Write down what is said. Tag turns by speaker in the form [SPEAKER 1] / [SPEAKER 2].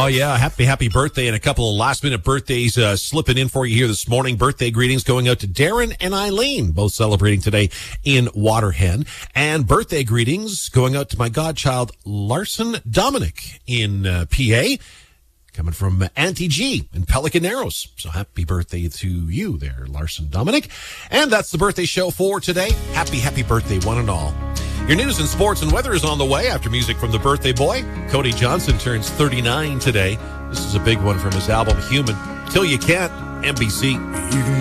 [SPEAKER 1] yeah. Happy birthday. And a couple of last-minute birthdays slipping in for you here this morning. Birthday greetings going out to Darren and Eileen, both celebrating today in Waterhen. And birthday greetings going out to my godchild, Larson Dominic in PA. Coming from Auntie G in Pelican Narrows. So happy birthday to you there, Larson Dominic. And that's the birthday show for today. Happy birthday, one and all. Your news and sports and weather is on the way after music from the birthday boy. Cody Johnson turns 39 today. This is a big one from his album Human. Till You Can't, NBC.